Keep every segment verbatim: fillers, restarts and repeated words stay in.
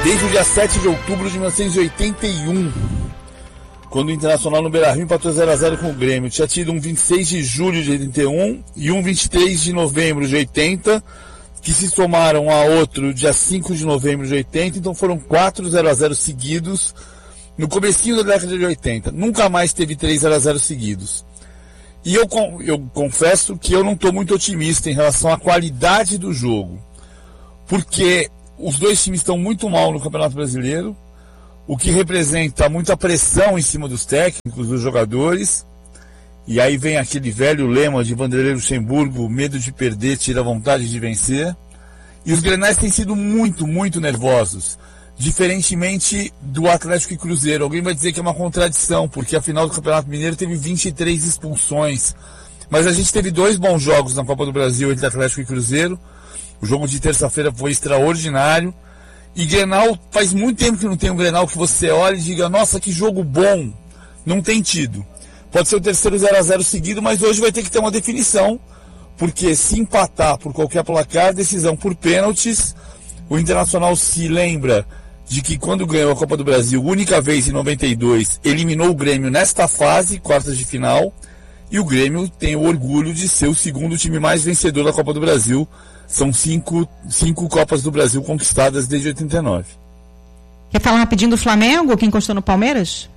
desde o dia sete de outubro de mil novecentos e oitenta e um, quando o Internacional no Beira-Rio empatou zero a zero com o Grêmio. Tinha tido um vinte e seis de julho de oitenta e um e um vinte e três de novembro de oitenta, que se somaram a outro dia cinco de novembro de oitenta, então foram quatro zero a zero seguidos no comecinho da década de oitenta. Nunca mais teve três zero a zero seguidos. E eu, eu confesso que eu não estou muito otimista em relação à qualidade do jogo, porque os dois times estão muito mal no Campeonato Brasileiro, o que representa muita pressão em cima dos técnicos, dos jogadores, e aí vem aquele velho lema de Vanderlei Luxemburgo: medo de perder tira a vontade de vencer, e os grenais têm sido muito, muito nervosos, diferentemente do Atlético e Cruzeiro. Alguém vai dizer que é uma contradição, porque a final do Campeonato Mineiro teve vinte e três expulsões, mas a gente teve dois bons jogos na Copa do Brasil entre Atlético e Cruzeiro. O jogo de terça-feira foi extraordinário. E Grenal, faz muito tempo que não tem um Grenal que você olha e diga: nossa, que jogo bom. Não tem tido. Pode ser o terceiro zero a zero seguido, mas hoje vai ter que ter uma definição, porque se empatar por qualquer placar, decisão por pênaltis. O Internacional se lembra de que quando ganhou a Copa do Brasil, única vez em noventa e dois, eliminou o Grêmio nesta fase, quartas de final, e o Grêmio tem o orgulho de ser o segundo time mais vencedor da Copa do Brasil. São cinco, cinco Copas do Brasil conquistadas desde oitenta e nove. Quer falar rapidinho do Flamengo, que encostou no Palmeiras?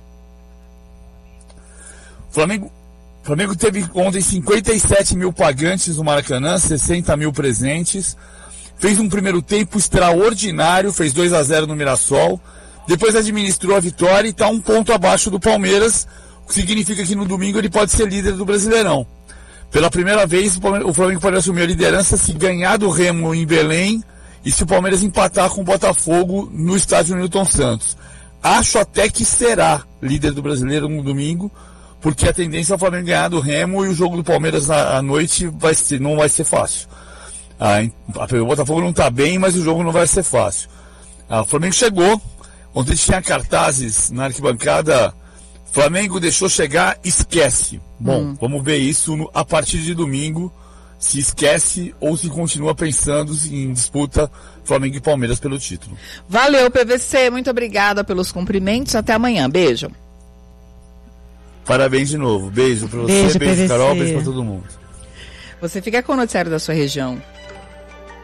O Flamengo, Flamengo teve ontem cinquenta e sete mil pagantes no Maracanã, sessenta mil presentes. Fez um primeiro tempo extraordinário, fez dois a zero no Mirassol. Depois administrou a vitória e está um ponto abaixo do Palmeiras, o que significa que no domingo ele pode ser líder do Brasileirão. Pela primeira vez, o Flamengo pode assumir a liderança se ganhar do Remo em Belém e se o Palmeiras empatar com o Botafogo no estádio Newton Santos. Acho até que será líder do Brasileiro no domingo, porque a tendência é o Flamengo ganhar do Remo e o jogo do Palmeiras à noite vai ser, não vai ser fácil. Ah, o Botafogo não está bem, mas o jogo não vai ser fácil. Ah, o Flamengo chegou, ontem tinha cartazes na arquibancada: Flamengo deixou chegar, esquece. Bom, hum. vamos ver isso no, a partir de domingo, se esquece ou se continua pensando em disputa Flamengo e Palmeiras pelo título. Valeu, P V C, muito obrigada pelos cumprimentos, até amanhã, beijo. Parabéns de novo, beijo pra você, beijo, beijo P V C. Carol, beijo pra todo mundo. Você fica com o noticiário da sua região.